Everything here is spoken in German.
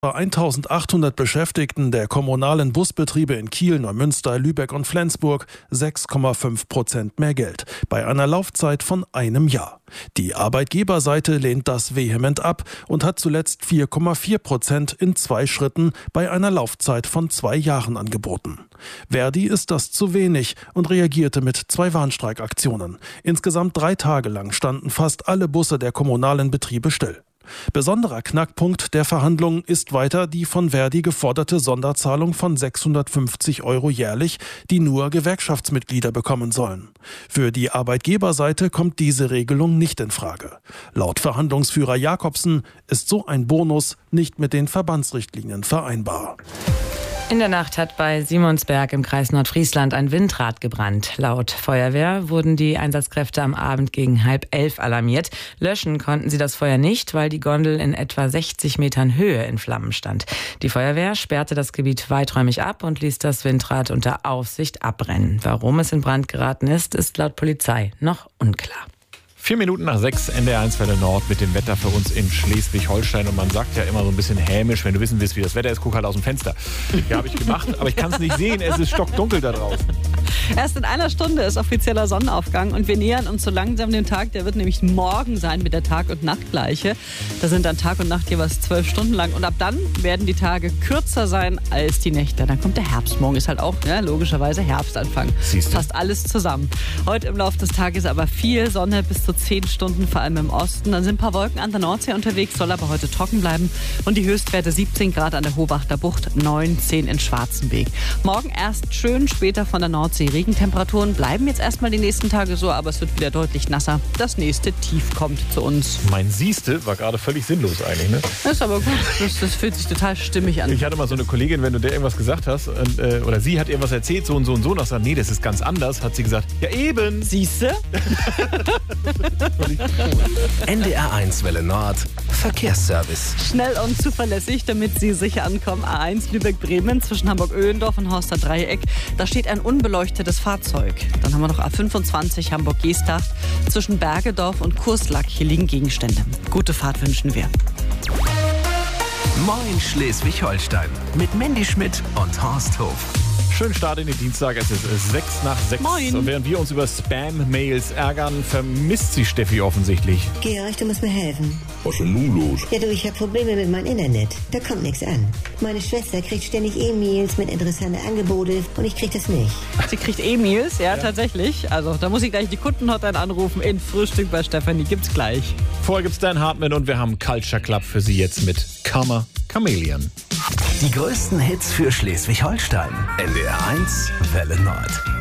1.800 Beschäftigten der kommunalen Busbetriebe in Kiel, Neumünster, Lübeck und Flensburg 6,5% mehr Geld bei einer Laufzeit von einem Jahr. Die Arbeitgeberseite lehnt das vehement ab und hat zuletzt 4,4% in 2 Schritten bei einer Laufzeit von 2 Jahren angeboten. Verdi ist das zu wenig und reagierte mit 2 Warnstreikaktionen. Insgesamt 3 Tage lang standen fast alle Busse der kommunalen Betriebe still. Besonderer Knackpunkt der Verhandlungen ist weiter die von Verdi geforderte Sonderzahlung von 650 € jährlich, die nur Gewerkschaftsmitglieder bekommen sollen. Für die Arbeitgeberseite kommt diese Regelung nicht in Frage. Laut Verhandlungsführer Jakobsen ist so ein Bonus nicht mit den Verbandsrichtlinien vereinbar. In der Nacht hat bei Simonsberg im Kreis Nordfriesland ein Windrad gebrannt. Laut Feuerwehr wurden die Einsatzkräfte am Abend gegen 10:30 alarmiert. Löschen konnten sie das Feuer nicht, weil die Gondel in etwa 60 Metern Höhe in Flammen stand. Die Feuerwehr sperrte das Gebiet weiträumig ab und ließ das Windrad unter Aufsicht abbrennen. Warum es in Brand geraten ist laut Polizei noch unklar. 6:04, NDR1 Welle Nord mit dem Wetter für uns in Schleswig-Holstein. Und man sagt ja immer so ein bisschen hämisch, wenn du wissen willst, wie das Wetter ist, guck halt aus dem Fenster. Ja, habe ich gemacht, aber ich kann es nicht sehen, es ist stockdunkel da draußen. Erst in einer Stunde ist offizieller Sonnenaufgang und wir nähern uns so langsam dem Tag. Der wird nämlich morgen sein mit der Tag- und Nachtgleiche. Da sind dann Tag und Nacht jeweils 12 Stunden lang. Und ab dann werden die Tage kürzer sein als die Nächte. Dann kommt der Herbst. Morgen ist halt auch logischerweise Herbstanfang. Siehste. Fast alles zusammen. Heute im Laufe des Tages aber viel Sonne bis zu 10 Stunden, vor allem im Osten. Dann sind ein paar Wolken an der Nordsee unterwegs, soll aber heute trocken bleiben. Und die Höchstwerte 17 Grad an der Hobachter Bucht, 19 in Schwarzenberg. Morgen erst schön, später von der Nordsee. Regentemperaturen bleiben jetzt erstmal die nächsten Tage so, aber es wird wieder deutlich nasser. Das nächste Tief kommt zu uns. Mein Siehste war gerade völlig sinnlos eigentlich, ne? Das ist aber gut. Das fühlt sich total stimmig an. Ich hatte mal so eine Kollegin, wenn du der irgendwas gesagt hast, oder sie hat irgendwas erzählt, so und so und so, und ich sage, nee, das ist ganz anders, hat sie gesagt, ja eben. Siehste? NDR1 Welle Nord, Verkehrsservice. Schnell und zuverlässig, damit Sie sicher ankommen. A1 Lübeck-Bremen zwischen Hamburg-Öhlendorf und Horster Dreieck. Da steht ein unbeleuchtetes Fahrzeug. Dann haben wir noch A25 Hamburg-Geesthacht zwischen Bergedorf und Kurslack. Hier liegen Gegenstände. Gute Fahrt wünschen wir. Moin Schleswig-Holstein mit Mandy Schmidt und Horst Hof. Schönen Start in den Dienstag, es ist 6:06. Moin. Und während wir uns über Spam-Mails ärgern, vermisst sie Steffi offensichtlich. Georg, du musst mir helfen. Was ist denn nun los? Ja du, ich habe Probleme mit meinem Internet. Da kommt nichts an. Meine Schwester kriegt ständig E-Mails mit interessanten Angeboten und ich krieg das nicht. Sie kriegt E-Mails, ja, tatsächlich. Also da muss ich gleich die Kundenhotline anrufen. In Frühstück bei Stefanie gibt's gleich. Vorher gibt's Dan Hartmann und wir haben Culture Club für Sie jetzt mit Karma Chameleon. Die größten Hits für Schleswig-Holstein. NDR1 Welle Nord.